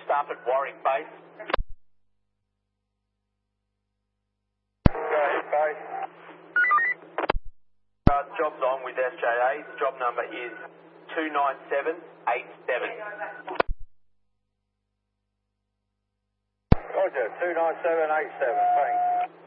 staff at Warwick Base. Go ahead, base. Job's on with SJA. Job number is 29787. Roger, 29787, thanks.